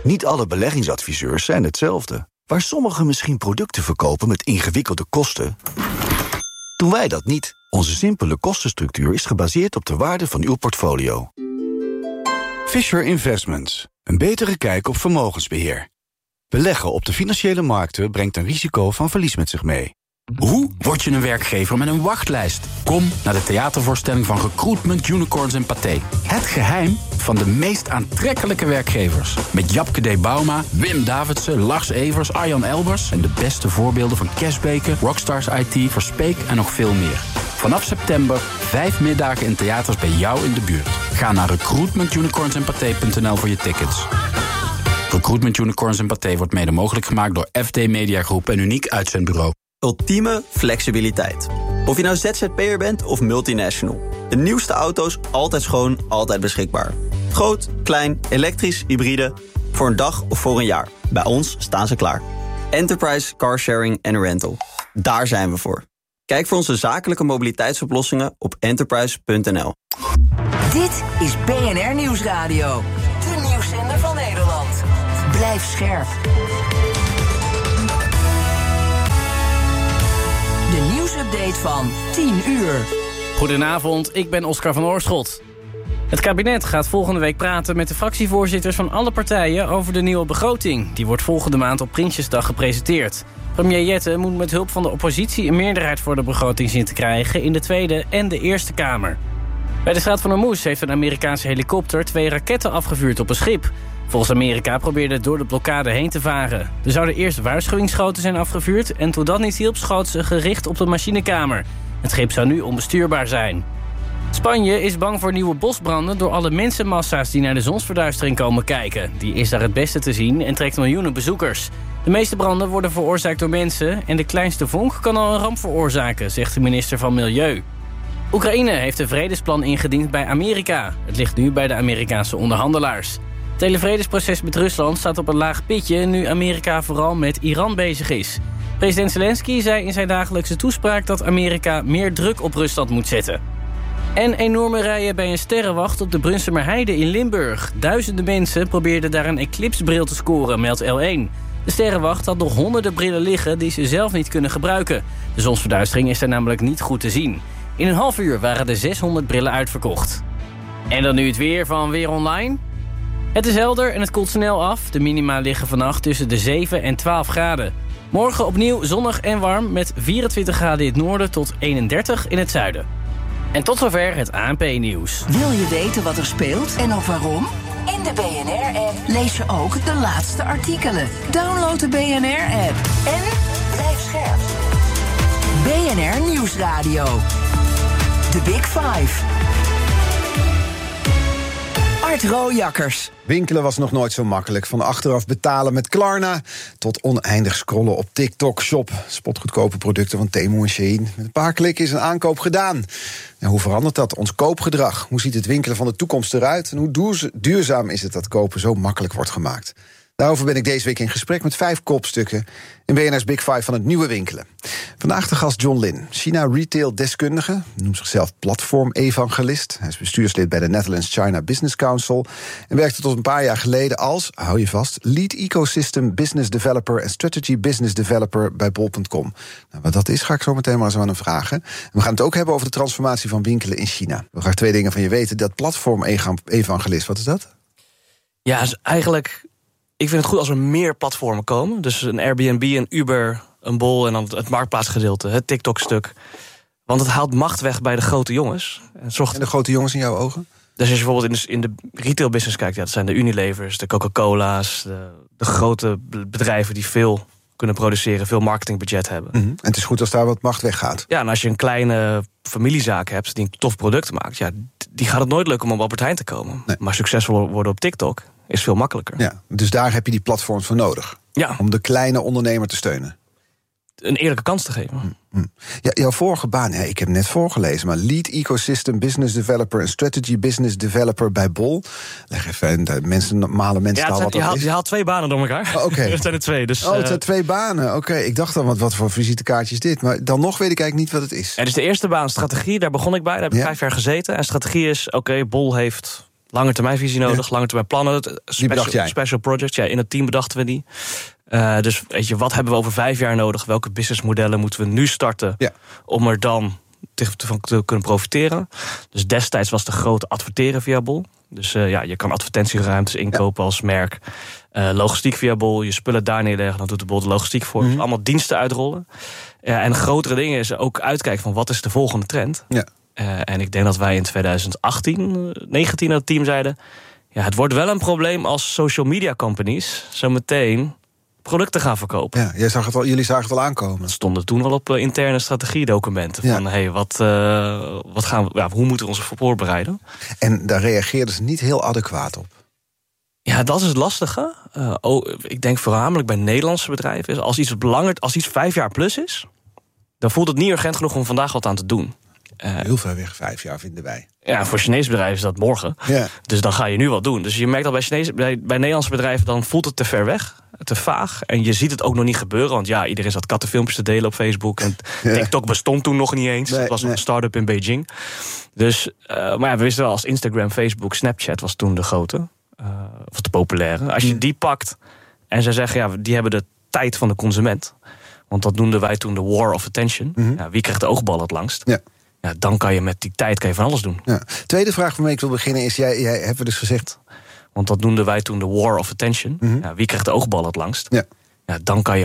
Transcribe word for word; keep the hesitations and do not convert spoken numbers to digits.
Niet alle beleggingsadviseurs zijn hetzelfde. Waar sommigen misschien producten verkopen met ingewikkelde kosten, doen wij dat niet. Onze simpele kostenstructuur is gebaseerd op de waarde van uw portfolio. Fisher Investments. Een betere kijk op vermogensbeheer. Beleggen op de financiële markten brengt een risico van verlies met zich mee. Hoe word je een werkgever met een wachtlijst? Kom naar de theatervoorstelling van Recruitment, Unicorns en Pathé. Het geheim van de meest aantrekkelijke werkgevers. Met Japke D. Bauma, Wim Davidsen, Lars Evers, Arjan Elbers... en de beste voorbeelden van Cashbeke, Rockstars I T, Verspeek en nog veel meer. Vanaf september vijf middagen in theaters bij jou in de buurt. Ga naar recruitment unicorns en pathé punt n l voor je tickets. Recruitment Unicorns en Pathé wordt mede mogelijk gemaakt door F D Media Groep en Uniek Uitzendbureau. Ultieme flexibiliteit. Of je nou Z Z P'er bent of multinational. De nieuwste auto's altijd schoon, altijd beschikbaar. Groot, klein, elektrisch, hybride. Voor een dag of voor een jaar. Bij ons staan ze klaar. Enterprise Car Sharing and Rental. Daar zijn we voor. Kijk voor onze zakelijke mobiliteitsoplossingen op enterprise punt n l. Dit is B N R Nieuwsradio. De nieuwszender van Nederland. Blijf scherp. De nieuwsupdate van tien uur. Goedenavond, ik ben Oscar van Oorschot. Het kabinet gaat volgende week praten met de fractievoorzitters van alle partijen over de nieuwe begroting. Die wordt volgende maand op Prinsjesdag gepresenteerd. Premier Jette moet met hulp van de oppositie een meerderheid voor de begroting zien te krijgen in de Tweede en de Eerste Kamer. Bij de Straat van Hormuz heeft een Amerikaanse helikopter twee raketten afgevuurd op een schip. Volgens Amerika probeerde het door de blokkade heen te varen. Er zouden eerst waarschuwingsschoten zijn afgevuurd en toen dat niet hielp schoot ze gericht op de machinekamer. Het schip zou nu onbestuurbaar zijn. Spanje is bang voor nieuwe bosbranden door alle mensenmassa's die naar de zonsverduistering komen kijken. Die is daar het beste te zien en trekt miljoenen bezoekers. De meeste branden worden veroorzaakt door mensen en de kleinste vonk kan al een ramp veroorzaken, zegt de minister van Milieu. Oekraïne heeft een vredesplan ingediend bij Amerika. Het ligt nu bij de Amerikaanse onderhandelaars. Het hele vredesproces met Rusland staat op een laag pitje nu Amerika vooral met Iran bezig is. President Zelensky zei in zijn dagelijkse toespraak dat Amerika meer druk op Rusland moet zetten. En enorme rijen bij een sterrenwacht op de Brunsumerheide in Limburg. Duizenden mensen probeerden daar een eclipsebril te scoren, meldt L één. De sterrenwacht had nog honderden brillen liggen die ze zelf niet kunnen gebruiken. De zonsverduistering is er namelijk niet goed te zien. In een half uur waren de zeshonderd brillen uitverkocht. En dan nu het weer van Weer Online. Het is helder en het koelt snel af. De minima liggen vannacht tussen de zeven en twaalf graden. Morgen opnieuw zonnig en warm met vierentwintig graden in het noorden tot eenendertig in het zuiden. En tot zover het A N P-nieuws. Wil je weten wat er speelt en ook waarom? In de B N R-app lees je ook de laatste artikelen. Download de B N R-app en blijf scherp. B N R Nieuwsradio. The Big Five. Art Rooijakkers. Winkelen was nog nooit zo makkelijk. Van achteraf betalen met Klarna tot oneindig scrollen op TikTok Shop. Spotgoedkope producten van Temu en Shein. Met een paar klikken is een aankoop gedaan. En hoe verandert dat ons koopgedrag? Hoe ziet het winkelen van de toekomst eruit? En hoe duurzaam is het dat kopen zo makkelijk wordt gemaakt? Daarover ben ik deze week in gesprek met vijf kopstukken in B N R's Big Five van het nieuwe winkelen. Vandaag de gast John Lin, China-retail-deskundige, noemt zichzelf platform-evangelist. Hij is bestuurslid bij de Netherlands China Business Council en werkte tot een paar jaar geleden als, hou je vast, Lead Ecosystem Business Developer en Strategy Business Developer bij bol punt com. Nou, wat dat is, ga ik zo meteen maar eens aan hem vragen. En we gaan het ook hebben over de transformatie van winkelen in China. Ik wil graag twee dingen van je weten. Dat platform-evangelist, wat is dat? Ja, is eigenlijk... Ik vind het goed als er meer platformen komen. Dus een Airbnb, een Uber, een Bol en dan het marktplaatsgedeelte, het TikTok-stuk. Want het haalt macht weg bij de grote jongens. En, zorgt... en de grote jongens in jouw ogen? Dus als je bijvoorbeeld in de, in de retailbusiness kijkt, ja, dat zijn de Unilevers, de Coca-Cola's, de, de grote bedrijven die veel kunnen produceren, veel marketingbudget hebben. Mm-hmm. En het is goed als daar wat macht weggaat. Ja, en als je een kleine familiezaak hebt die een tof product maakt, ja, die gaat het nooit lukken om op Albert Heijn te komen. Nee. Maar succesvol worden op TikTok is veel makkelijker. Ja, dus daar heb je die platforms voor nodig. Ja. Om de kleine ondernemer te steunen. Een eerlijke kans te geven. Mm-hmm. Ja, jouw vorige baan, ja, ik heb net voorgelezen, maar Lead Ecosystem Business Developer en Strategy Business Developer bij Bol. Leg even, de mensen, normale mensen ja, taal zijn, wat dat je haalt, is. je haalt twee banen door elkaar. Oh, oké. Dat zijn er twee. Dus, oh, het zijn twee banen. Oké, okay. Ik dacht dan, wat, wat voor visitekaartje is dit? Maar dan nog weet ik eigenlijk niet wat het is. Ja, dus de eerste baan, strategie, daar begon ik bij. Daar heb ik ja. vijf jaar gezeten. En strategie is, oké, okay, Bol heeft langetermijnvisie nodig, ja. langetermijnplannen. Special, special projects, ja, in het team bedachten we die. Uh, dus weet je, wat hebben we over vijf jaar nodig? Welke businessmodellen moeten we nu starten ja. om er dan te, te, te kunnen profiteren? Dus destijds was de grote adverteren via Bol. Dus uh, ja, je kan advertentieruimtes inkopen ja. als merk. Uh, logistiek via Bol, je spullen daar neerleggen, dan doet de Bol de logistiek voor. Mm-hmm. Allemaal diensten uitrollen. Uh, en grotere dingen is ook uitkijken van wat is de volgende trend. Ja. Uh, en ik denk dat wij in twintig achttien, negentien aan het team zeiden, ja, het wordt wel een probleem als social media companies zo meteen producten gaan verkopen. Ja, jij zag het al, jullie zagen het al aankomen. Dat stonden toen al op uh, interne strategiedocumenten. Ja. Van hey, wat, uh, wat gaan we, ja, hoe moeten we ons voorbereiden? En daar reageerden ze niet heel adequaat op. Ja, dat is het lastige. Uh, oh, ik denk voornamelijk bij Nederlandse bedrijven. Als iets langer, als iets vijf jaar plus is, dan voelt het niet urgent genoeg om vandaag wat aan te doen. Uh, Heel ver weg, vijf jaar vinden wij. Ja, voor Chinese bedrijven is dat morgen. Ja. Dus dan ga je nu wat doen. Dus je merkt dat bij, Chinese, bij, bij Nederlandse bedrijven, dan voelt het te ver weg, te vaag. En je ziet het ook nog niet gebeuren. Want ja, iedereen zat kattenfilmpjes te delen op Facebook. En ja. TikTok bestond toen nog niet eens. Nee, het was nee. een start-up in Beijing. Dus, uh, maar ja, we wisten wel, als Instagram, Facebook, Snapchat was toen de grote. Uh, of de populaire. Als je mm. die pakt en ze zeggen, ja, die hebben de tijd van de consument. Want dat noemden wij toen de war of attention. Mm-hmm. Ja, wie krijgt de oogbal het langst? Ja. Ja, dan kan je met die tijd kan je van alles doen. Ja. Tweede vraag waarmee ik wil beginnen is, jij, jij hebt we dus gezegd, want dat noemden wij toen de war of attention. Mm-hmm. Ja, wie krijgt de oogbal het langst? Ja. Ja, dan kan je